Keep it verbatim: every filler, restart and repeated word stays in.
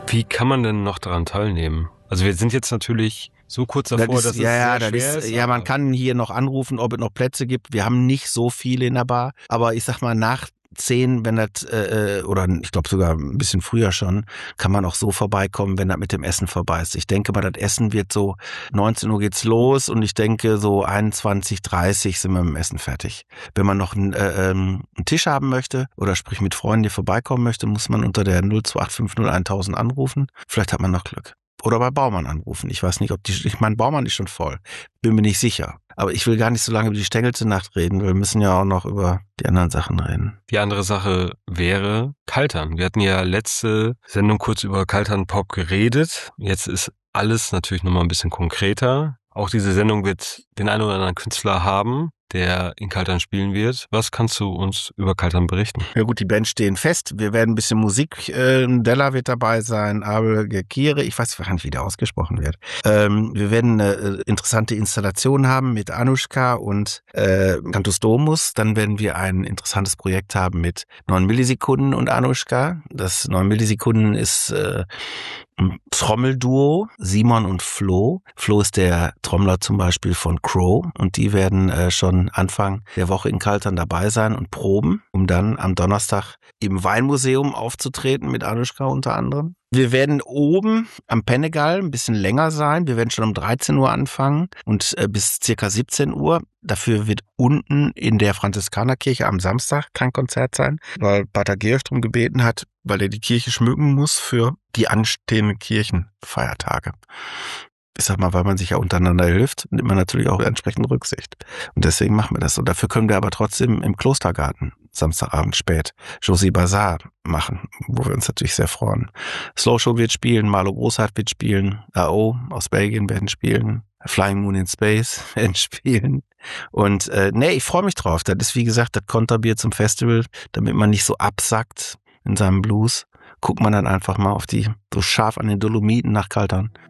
Wie kann man denn noch daran teilnehmen? Also wir sind jetzt natürlich so kurz davor, das ist, dass es ja, ja, sehr das schwer ist, ist. ja, man kann hier noch anrufen, ob es noch Plätze gibt. Wir haben nicht so viele in der Bar, aber ich sag mal, nach zehn, wenn das, äh, oder ich glaube sogar ein bisschen früher schon, kann man auch so vorbeikommen, wenn das mit dem Essen vorbei ist. Ich denke mal, das Essen wird so, neunzehn Uhr geht's los und ich denke so einundzwanzig, dreißig sind wir mit dem Essen fertig. Wenn man noch einen, äh, einen Tisch haben möchte oder sprich mit Freunden, die vorbeikommen möchte, muss man unter der null zwei acht fünf null tausend anrufen. Vielleicht hat man noch Glück. Oder bei Baumann anrufen. Ich weiß nicht, ob die, ich meine, Baumann ist schon voll. Bin mir nicht sicher. Aber ich will gar nicht so lange über die Stengelste Nacht reden. Wir müssen ja auch noch über die anderen Sachen reden. Die andere Sache wäre Kaltern. Wir hatten ja letzte Sendung kurz über Kaltern Pop geredet. Jetzt ist alles natürlich nochmal ein bisschen konkreter. Auch diese Sendung wird den einen oder anderen Künstler haben, der in Kaltern spielen wird. Was kannst du uns über Kaltern berichten? Ja gut, die Bands stehen fest. Wir werden ein bisschen Musik. Äh, Della wird dabei sein, Abel Gekire. Ich weiß gar nicht, wie der ausgesprochen wird. Ähm, wir werden eine äh, interessante Installation haben mit Anushka und äh, Cantus Domus. Dann werden wir ein interessantes Projekt haben mit neun Millisekunden und Anushka. Das neun Millisekunden ist äh, ein Trommelduo, Simon und Flo. Flo ist der Trommler zum Beispiel von Crow und die werden äh, schon Anfang der Woche in Kaltern dabei sein und proben, um dann am Donnerstag im Weinmuseum aufzutreten mit Anushka unter anderem. Wir werden oben am Pennegal ein bisschen länger sein. Wir werden schon um dreizehn Uhr anfangen und äh, bis circa siebzehn Uhr. Dafür wird unten in der Franziskanerkirche am Samstag kein Konzert sein, weil Pater Georg darum gebeten hat, weil er die Kirche schmücken muss für die anstehenden Kirchenfeiertage. Ich sag mal, weil man sich ja untereinander hilft, nimmt man natürlich auch entsprechend Rücksicht. Und deswegen machen wir das. Und dafür können wir aber trotzdem im Klostergarten Samstagabend spät Josie Bazaar machen, wo wir uns natürlich sehr freuen. Slow Show wird spielen, Marlo Großhardt wird spielen, A O aus Belgien werden spielen, Flying Moon in Space werden spielen. Und äh, nee, ich freue mich drauf. Das ist wie gesagt das Konterbier zum Festival, damit man nicht so absackt in seinem Blues. Guckt man dann einfach mal auf die, so scharf an den Dolomiten nach Kaltern.